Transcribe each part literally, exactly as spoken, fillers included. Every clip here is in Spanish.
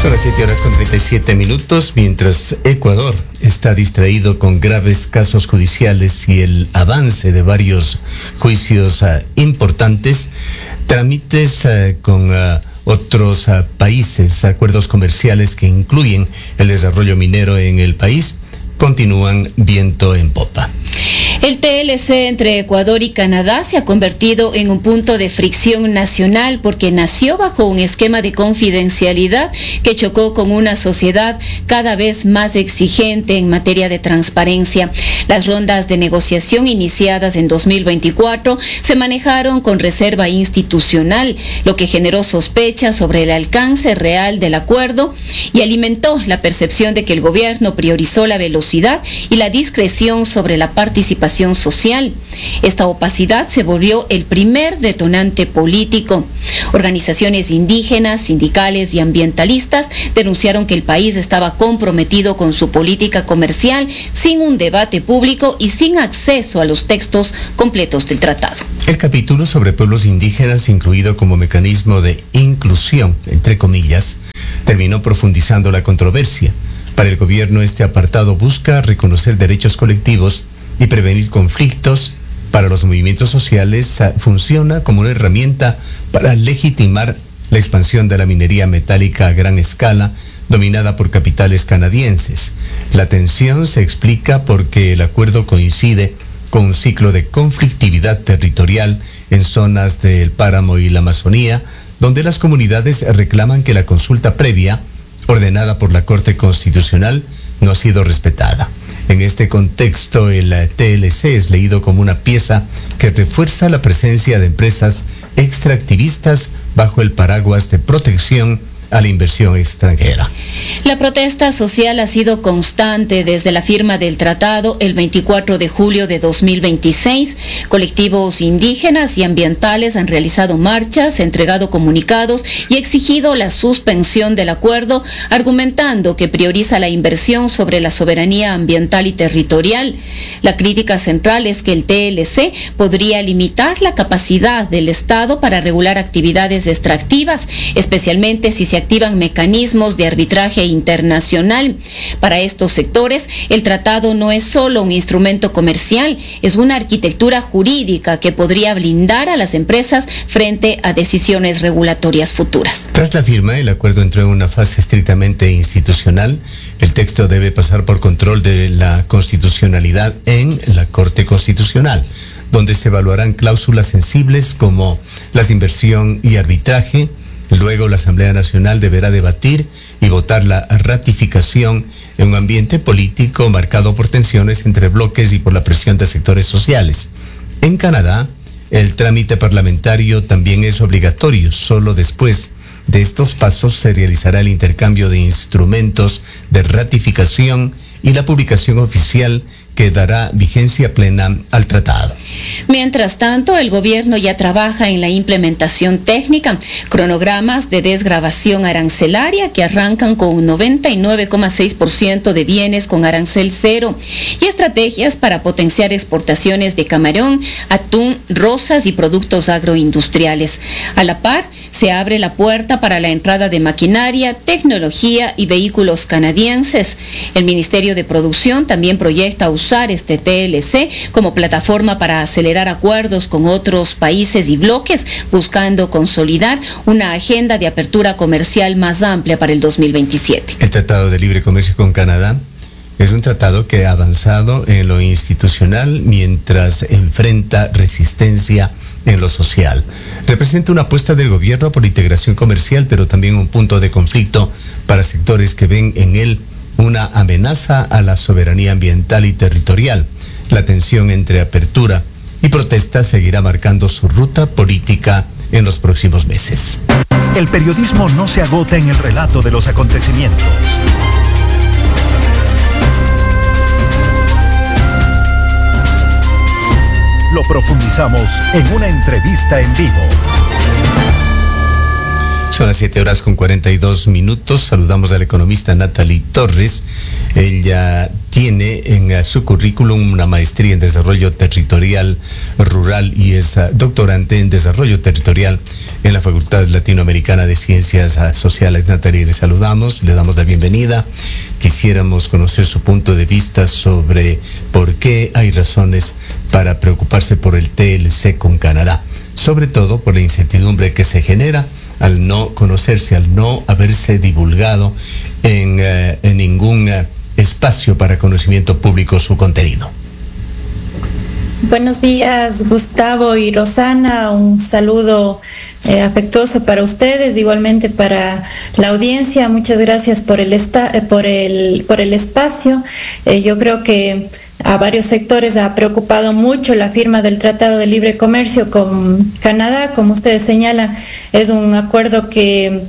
Son las siete horas con treinta y siete minutos, mientras Ecuador está distraído con graves casos judiciales y el avance de varios juicios uh, importantes, trámites uh, con uh, otros uh, países, acuerdos comerciales que incluyen el desarrollo minero en el país, continúan viento en popa. El T L C entre Ecuador y Canadá se ha convertido en un punto de fricción nacional porque nació bajo un esquema de confidencialidad que chocó con una sociedad cada vez más exigente en materia de transparencia. Las rondas de negociación iniciadas en dos mil veinticuatro se manejaron con reserva institucional, lo que generó sospechas sobre el alcance real del acuerdo y alimentó la percepción de que el gobierno priorizó la velocidad y la discreción sobre la participación social. Esta opacidad se volvió el primer detonante político. Organizaciones indígenas, sindicales y ambientalistas denunciaron que el país estaba comprometido con su política comercial sin un debate público y sin acceso a los textos completos del tratado. El capítulo sobre pueblos indígenas, incluido como mecanismo de inclusión, entre comillas, terminó profundizando la controversia. Para el gobierno, este apartado busca reconocer derechos colectivos y prevenir conflictos. Para los movimientos sociales, funciona como una herramienta para legitimar la expansión de la minería metálica a gran escala, dominada por capitales canadienses. La tensión se explica porque el acuerdo coincide con un ciclo de conflictividad territorial en zonas del páramo y la Amazonía, donde las comunidades reclaman que la consulta previa, ordenada por la Corte Constitucional, no ha sido respetada. En este contexto, el T L C es leído como una pieza que refuerza la presencia de empresas extractivistas bajo el paraguas de protección a la inversión extranjera. La protesta social ha sido constante desde la firma del tratado el veinticuatro de julio de dos mil veintiséis. Colectivos indígenas y ambientales han realizado marchas, entregado comunicados y exigido la suspensión del acuerdo, argumentando que prioriza la inversión sobre la soberanía ambiental y territorial. La crítica central es que el T L C podría limitar la capacidad del Estado para regular actividades extractivas, especialmente si se activan mecanismos de arbitraje internacional. Para estos sectores, el tratado no es solo un instrumento comercial, es una arquitectura jurídica que podría blindar a las empresas frente a decisiones regulatorias futuras. Tras la firma, el acuerdo entró en una fase estrictamente institucional. El texto debe pasar por control de la constitucionalidad en la Corte Constitucional, donde se evaluarán cláusulas sensibles como las de inversión y arbitraje. Luego, la Asamblea Nacional deberá debatir y votar la ratificación en un ambiente político marcado por tensiones entre bloques y por la presión de sectores sociales. En Canadá, el trámite parlamentario también es obligatorio. Solo después de estos pasos se realizará el intercambio de instrumentos de ratificación y la publicación oficial que dará vigencia plena al tratado. Mientras tanto, el gobierno ya trabaja en la implementación técnica, cronogramas de desgravación arancelaria que arrancan con un noventa y nueve coma seis por ciento de bienes con arancel cero y estrategias para potenciar exportaciones de camarón, atún, rosas y productos agroindustriales. A la par, se abre la puerta para la entrada de maquinaria, tecnología y vehículos canadienses. El Ministerio de Producción también proyecta usar este T L C como plataforma para acelerar acuerdos con otros países y bloques, buscando consolidar una agenda de apertura comercial más amplia para el dos mil veintisiete. El Tratado de Libre Comercio con Canadá es un tratado que ha avanzado en lo institucional mientras enfrenta resistencia en lo social. Representa una apuesta del gobierno por integración comercial, pero también un punto de conflicto para sectores que ven en él una amenaza a la soberanía ambiental y territorial. La tensión entre apertura y protesta seguirá marcando su ruta política en los próximos meses. El periodismo no se agota en el relato de los acontecimientos. Lo profundizamos en una entrevista en vivo. Son las siete horas con cuarenta y dos minutos. Saludamos a la economista Natalie Torres. Ella tiene en su currículum una maestría en desarrollo territorial rural y es doctorante en desarrollo territorial en la Facultad Latinoamericana de Ciencias Sociales. Natalie, le saludamos, le damos la bienvenida. Quisiéramos conocer su punto de vista sobre por qué hay razones para preocuparse por el T L C con Canadá, sobre todo por la incertidumbre que se genera al no conocerse, al no haberse divulgado en, uh, en ningún uh, espacio para conocimiento público su contenido. Buenos días, Gustavo y Rosana. Un saludo eh, afectuoso para ustedes, igualmente para la audiencia. Muchas gracias por el, esta, por el, por el espacio. Eh, yo creo que a varios sectores ha preocupado mucho la firma del Tratado de Libre Comercio con Canadá. Como ustedes señalan, es un acuerdo que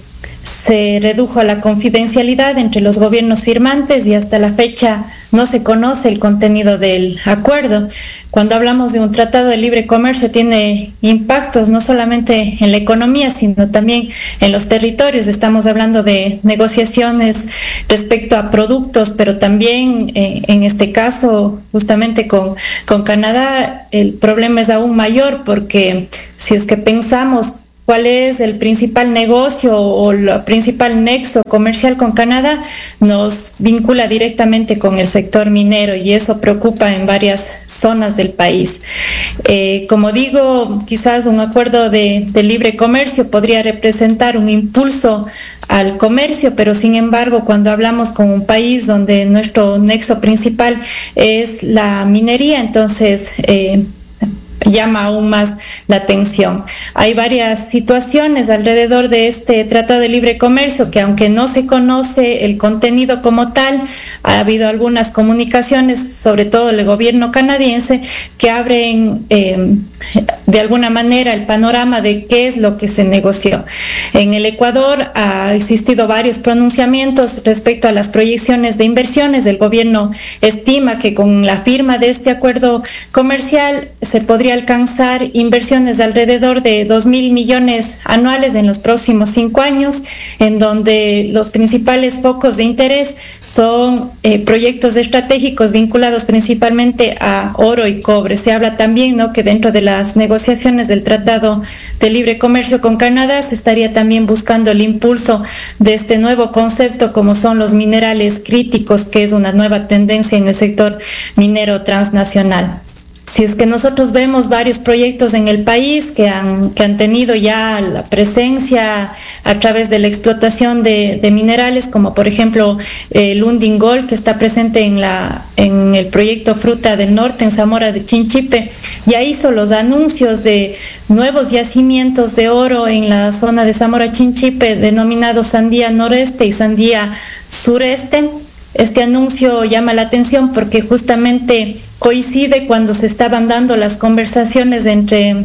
se redujo a la confidencialidad entre los gobiernos firmantes y hasta la fecha no se conoce el contenido del acuerdo. Cuando hablamos de un tratado de libre comercio tiene impactos no solamente en la economía, sino también en los territorios. Estamos hablando de negociaciones respecto a productos, pero también eh, en este caso, justamente con, con Canadá, el problema es aún mayor porque si es que pensamos cuál es el principal negocio o el principal nexo comercial con Canadá, nos vincula directamente con el sector minero y eso preocupa en varias zonas del país. Eh, como digo, quizás un acuerdo de, de libre comercio podría representar un impulso al comercio, pero sin embargo, cuando hablamos con un país donde nuestro nexo principal es la minería, entonces eh, llama aún más la atención. Hay varias situaciones alrededor de este Tratado de Libre Comercio que, aunque no se conoce el contenido como tal, ha habido algunas comunicaciones, sobre todo del gobierno canadiense, que abren eh, de alguna manera el panorama de qué es lo que se negoció. En el Ecuador ha existido varios pronunciamientos respecto a las proyecciones de inversiones. El gobierno estima que con la firma de este acuerdo comercial se podría alcanzar inversiones de alrededor de dos mil millones anuales en los próximos cinco años, en donde los principales focos de interés son eh, proyectos estratégicos vinculados principalmente a oro y cobre. Se habla también, ¿no?, que dentro de las negociaciones del Tratado de Libre Comercio con Canadá se estaría también buscando el impulso de este nuevo concepto como son los minerales críticos, que es una nueva tendencia en el sector minero transnacional. Si es que nosotros vemos varios proyectos en el país que han, que han tenido ya la presencia a través de la explotación de, de minerales, como por ejemplo el Lundin Gold, que está presente en, la, en el proyecto Fruta del Norte en Zamora de Chinchipe, ya hizo los anuncios de nuevos yacimientos de oro en la zona de Zamora Chinchipe, denominados Sandía Noreste y Sandía Sureste. Este anuncio llama la atención porque justamente coincide cuando se estaban dando las conversaciones entre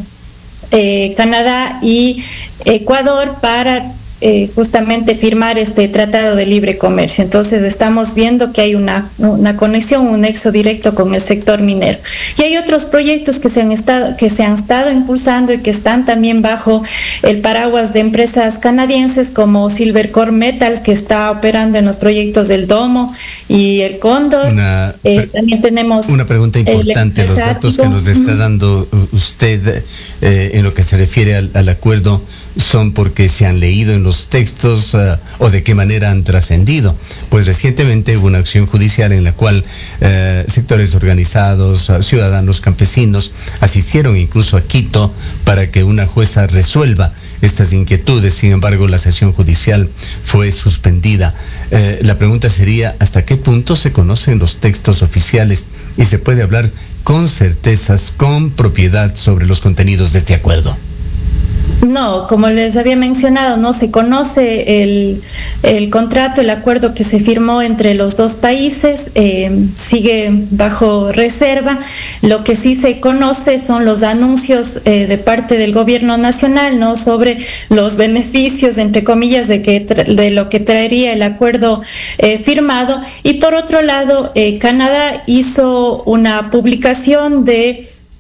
eh, Canadá y Ecuador para eh, justamente firmar este Tratado de Libre Comercio. Entonces estamos viendo que hay una, una conexión, un nexo directo con el sector minero. Y hay otros proyectos que se han estado, que se han estado impulsando y que están también bajo el paraguas de empresas canadienses como Silvercore Metals, que está operando en los proyectos del Domo y el Cóndor. Una, eh, también tenemos una pregunta importante, los datos que nos está dando usted eh, en lo que se refiere al, al acuerdo, ¿son porque se han leído en los textos uh, o de qué manera han trascendido? Pues recientemente hubo una acción judicial en la cual uh, sectores organizados, uh, ciudadanos, campesinos asistieron incluso a Quito para que una jueza resuelva estas inquietudes. Sin embargo, la sesión judicial fue suspendida. Uh, la pregunta sería, ¿hasta qué punto se conocen los textos oficiales y se puede hablar con certezas, con propiedad sobre los contenidos de este acuerdo? No, como les había mencionado, no se conoce el, el contrato, el acuerdo que se firmó entre los dos países, eh, sigue bajo reserva. Lo que sí se conoce son los anuncios eh, de parte del gobierno nacional, ¿no?, sobre los beneficios, entre comillas, de, que tra- de lo que traería el acuerdo eh, firmado. Y por otro lado, eh, Canadá hizo una publicación de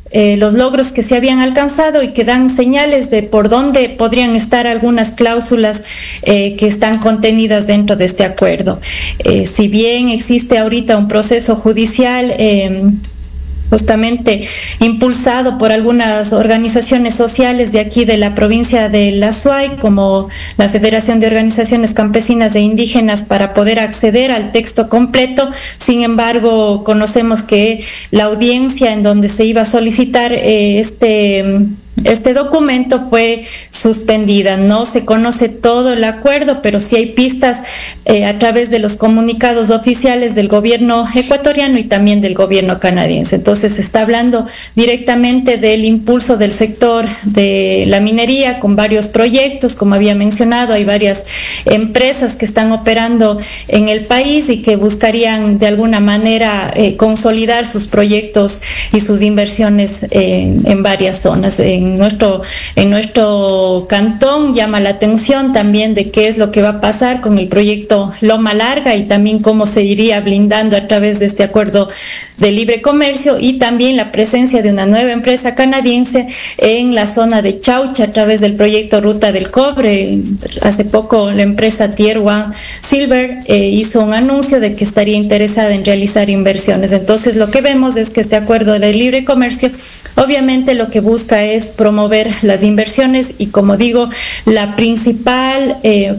eh, los logros que se habían alcanzado y que dan señales de por dónde podrían estar algunas cláusulas eh, que están contenidas dentro de este acuerdo. Eh, si bien existe ahorita un proceso judicial eh, justamente impulsado por algunas organizaciones sociales de aquí de la provincia de La Suay, como la Federación de Organizaciones Campesinas e Indígenas, para poder acceder al texto completo. Sin embargo, conocemos que la audiencia en donde se iba a solicitar eh, este... Este documento fue suspendida. No se conoce todo el acuerdo, pero sí hay pistas eh, a través de los comunicados oficiales del gobierno ecuatoriano y también del gobierno canadiense. Entonces se está hablando directamente del impulso del sector de la minería con varios proyectos, como había mencionado. Hay varias empresas que están operando en el país y que buscarían de alguna manera eh, consolidar sus proyectos y sus inversiones en, en varias zonas. En En nuestro, en nuestro cantón llama la atención también de qué es lo que va a pasar con el proyecto Loma Larga y también cómo se iría blindando a través de este acuerdo de libre comercio, y también la presencia de una nueva empresa canadiense en la zona de Chaucha a través del proyecto Ruta del Cobre. Hace poco la empresa Tier One Silver eh, hizo un anuncio de que estaría interesada en realizar inversiones. Entonces lo que vemos es que este acuerdo de libre comercio obviamente lo que busca es promover las inversiones y, como digo, la principal eh,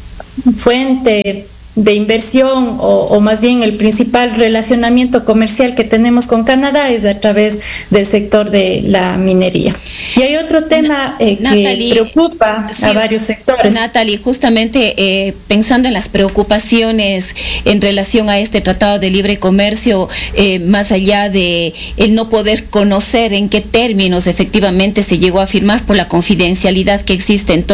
fuente de inversión o, o más bien el principal relacionamiento comercial que tenemos con Canadá es a través del sector de la minería. Y hay otro tema eh, Natalie, que preocupa sí, a varios sectores. Natalie, justamente eh, pensando en las preocupaciones en relación a este tratado de libre comercio, eh, más allá de el no poder conocer en qué términos efectivamente se llegó a firmar por la confidencialidad que existe en